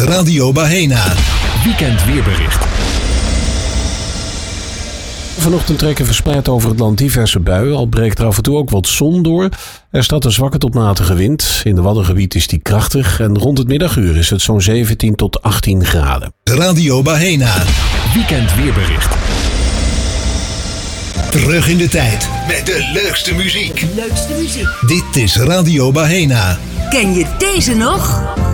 Radio Bahena. Weekend weerbericht. Vanochtend trekken verspreid over het land diverse buien, al breekt er af en toe ook wat zon door. Er staat een zwakke tot matige wind. In de Waddengebied is die krachtig en rond het middaguur is het zo'n 17 tot 18 graden. Radio Bahena. Weekend weerbericht. Terug in de tijd met de leukste muziek. Leukste muziek. Dit is Radio Bahena. Ken je deze nog?